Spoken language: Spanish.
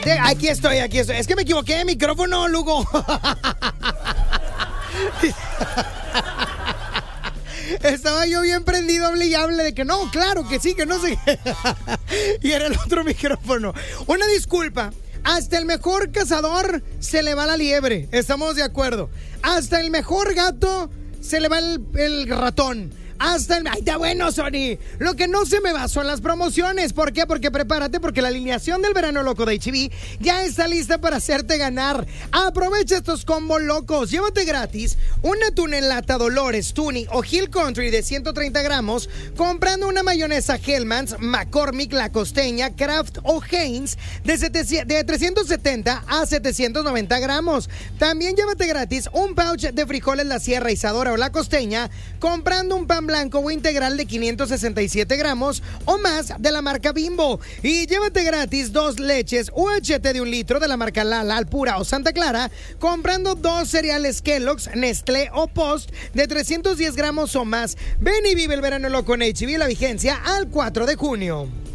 Aquí estoy. Es que me equivoqué de micrófono, Lugo. Estaba yo bien prendido, hable y hable de que no, claro que sí, que no sé. Y era el otro micrófono. Una disculpa. Hasta el mejor cazador se le va la liebre. Estamos de acuerdo. Hasta el mejor gato se le va el ratón. Hasta el... ¡Ay, está bueno, Sony! Lo que no se me va son las promociones. ¿Por qué? Porque prepárate, porque la alineación del verano loco de H-E-B ya está lista para hacerte ganar. Aprovecha estos combos locos. Llévate gratis un atún en lata Dolores, Tuni o Hill Country de 130 gramos comprando una mayonesa Hellmann's, McCormick, La Costeña, Kraft o Heinz de 370 a 790 gramos. También llévate gratis un pouch de frijoles La Sierra, Isadora o La Costeña comprando un pan blanco o integral de 567 gramos o más de la marca Bimbo. Y llévate gratis 2 leches UHT de 1 litro de la marca Lala, Alpura o Santa Clara comprando 2 cereales Kellogg's, Nestlé o Post de 310 gramos o más. Ven y vive el verano loco en H-E-B, la vigencia al 4 de junio.